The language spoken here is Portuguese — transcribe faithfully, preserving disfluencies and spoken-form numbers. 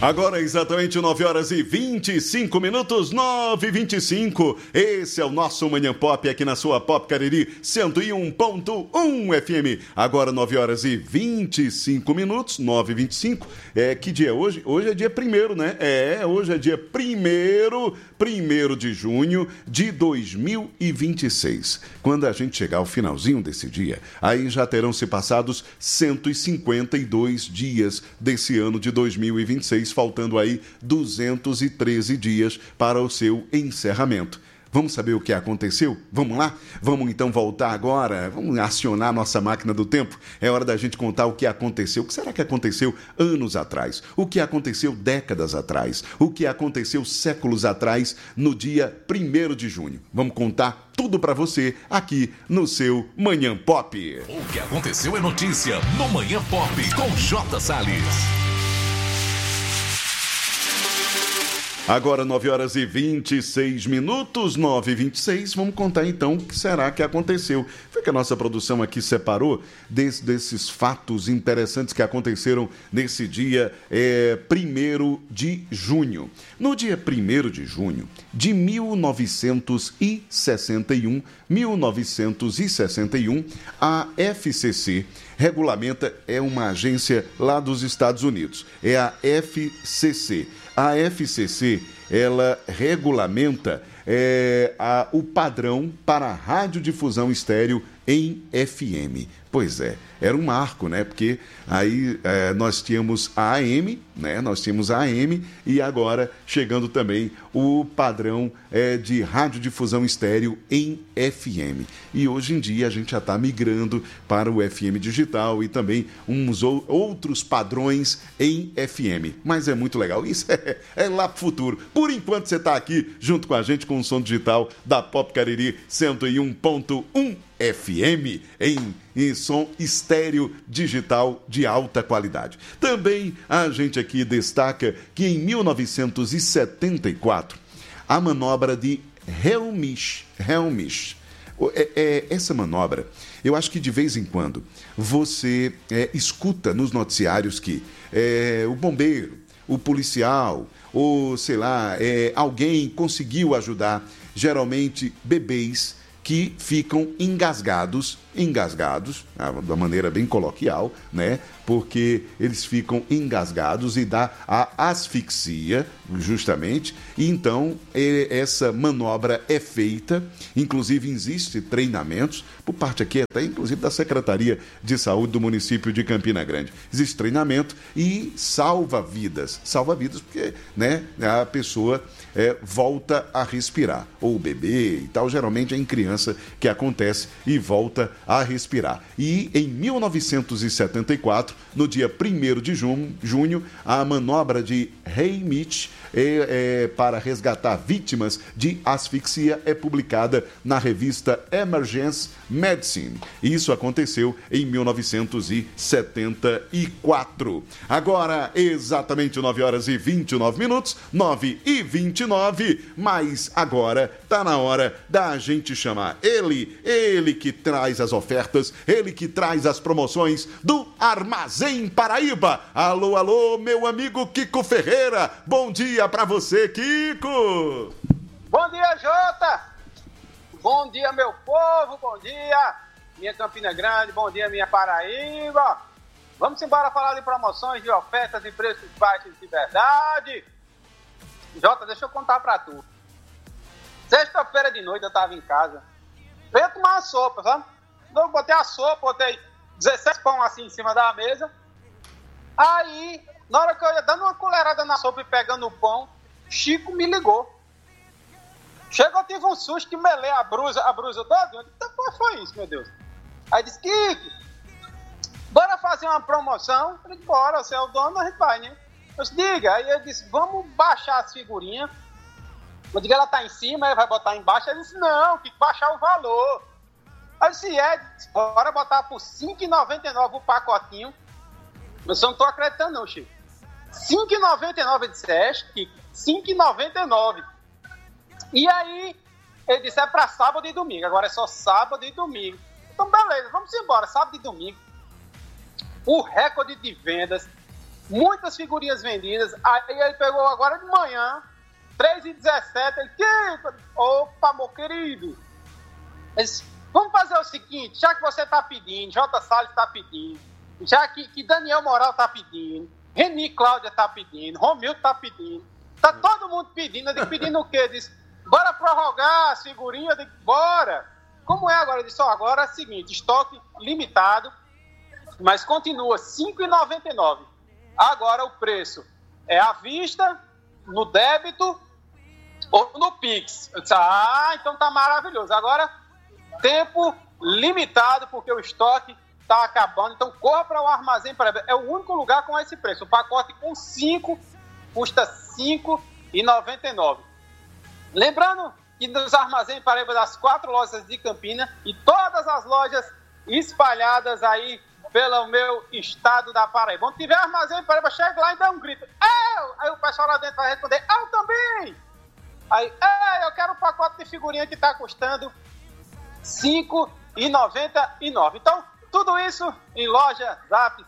Agora exatamente nove horas e vinte e cinco minutos, nove e vinte e cinco. Esse é o nosso Manhã Pop aqui na sua Pop Cariri cento e um ponto um F M. Agora nove horas e vinte e cinco minutos, nove e vinte e cinco. É, que dia é hoje? Hoje é dia primeiro, né? É, hoje é dia primeiro, primeiro de junho de dois mil e vinte e seis. Quando a gente chegar ao finalzinho desse dia, aí já terão se passados cento e cinquenta e dois dias desse ano de dois mil e vinte e seis, faltando aí duzentos e treze dias para o seu encerramento. Vamos saber o que aconteceu? Vamos lá? Vamos então voltar agora? Vamos acionar nossa máquina do tempo? É hora da gente contar o que aconteceu. O que será que aconteceu anos atrás? O que aconteceu décadas atrás? O que aconteceu séculos atrás no dia primeiro de junho? Vamos contar tudo para você aqui no seu Manhã Pop. O que aconteceu é notícia no Manhã Pop com J. Salles. Agora nove horas e vinte e seis minutos, nove e vinte e seis, vamos contar então o que será que aconteceu. Foi que a nossa produção aqui separou desse, desses fatos interessantes que aconteceram nesse dia é, primeiro de junho. No dia primeiro de junho de mil novecentos e sessenta e um, mil novecentos e sessenta e um, a F C C regulamenta, é uma agência lá dos Estados Unidos, é a F C C. A F C C, ela regulamenta é, a, o padrão para a radiodifusão estéreo em F M. Pois é, era um marco, né? Porque aí é, nós tínhamos a AM, né? Nós tínhamos a AM e agora chegando também o padrão é, de radiodifusão estéreo em F M. E hoje em dia a gente já está migrando para o F M digital e também uns ou, outros padrões em F M. Mas é muito legal, isso é, é lá pro futuro. Por enquanto você está aqui junto com a gente com o som digital da Pop Cariri cento e um ponto um F M em, em som estéreo digital de alta qualidade. Também a gente aqui destaca que em mil novecentos e setenta e quatro, a manobra de Helmich, Helmich é, é, essa manobra, eu acho que de vez em quando você é, escuta nos noticiários que é, o bombeiro, o policial, ou sei lá, é, alguém conseguiu ajudar, geralmente bebês que ficam engasgados, engasgados, da maneira bem coloquial, né? Porque eles ficam engasgados e dá a asfixia, justamente. E então, essa manobra é feita, inclusive existe treinamentos, por parte aqui até, inclusive, da Secretaria de Saúde do município de Campina Grande. Existe treinamento e salva vidas. Salva vidas porque, né, a pessoa é, volta a respirar. Ou o bebê e tal, geralmente é em criança que acontece e volta a respirar. E em mil novecentos e setenta e quatro, no dia primeiro de junho, junho, a manobra de Helmich é, é, para resgatar vítimas de asfixia é publicada na revista Emergency Medicine. Isso aconteceu em mil novecentos e setenta e quatro. Agora, exatamente nove horas e vinte e nove minutos, nove e vinte e nove, mas agora tá na hora da gente chamar ele, ele que traz as ofertas, ele que traz as promoções do Armazém Paraíba. Alô, alô, meu amigo Kiko Ferreira. Bom dia pra você, Kiko. Bom dia, Jota. Bom dia, meu povo. Bom dia, minha Campina Grande. Bom dia, minha Paraíba. Vamos embora falar de promoções, de ofertas, de preços baixos de verdade. Jota, deixa eu contar pra tu. Sexta-feira de noite eu tava em casa. Eu ia tomar uma sopa, sabe? Eu botei a sopa, botei dezesseis pão assim em cima da mesa. Aí, na hora que eu ia dando uma colherada na sopa e pegando o pão, Chico me ligou. Chegou, eu tive um susto que melei a brusa, a brusa toda. Eu disse, depois foi isso, meu Deus. Aí disse, Kiko, bora fazer uma promoção? Eu disse, bora, você é o dono, a gente vai, né? Eu disse, diga. Aí eu disse, vamos baixar as figurinhas. Eu disse, ela tá em cima, ele vai botar embaixo. Ele disse, não, tem que baixar o valor. Eu disse, é, bora botar por cinco reais e noventa e nove centavos o pacotinho. Eu só não tô acreditando não, Chico. cinco reais e noventa e nove centavos. Eu disse, é, Chico, cinco reais e noventa e nove centavos. E aí, ele disse, é pra sábado e domingo. Agora é só sábado e domingo. Então, beleza, vamos embora, sábado e domingo. O recorde de vendas muitas figurinhas vendidas. Aí ele pegou agora de manhã, três e dezessete, ele, que... opa, meu querido, ele disse, vamos fazer o seguinte, já que você está pedindo, J. Salles está pedindo, já que, que Daniel Moral está pedindo, Reni Cláudia está pedindo, Romildo está pedindo, tá todo mundo pedindo, eu digo, pedindo o quê? Eu disse, bora prorrogar as figurinhas, eu digo, bora. Como é agora? Eu disse, ó, agora é o seguinte, estoque limitado, mas continua cinco reais e noventa e nove centavos. Agora o preço é à vista, no débito ou no Pix. Eu disse, ah, então tá maravilhoso. Agora, tempo limitado, porque o estoque tá acabando. Então, corra para o Armazém Paraíba. É o único lugar com esse preço. O pacote com cinco custa cinco reais e noventa e nove centavos. Lembrando que nos Armazém Paraíba, das quatro lojas de Campina e todas as lojas espalhadas aí pelo meu estado da Paraíba. Onde tiver Armazém Paraíba, chega lá e dá um grito. Eu! Aí o pessoal lá dentro vai responder, eu também! Aí, eu quero um pacote de figurinha que está custando cinco reais e noventa e nove centavos. Então, tudo isso em loja, Zap,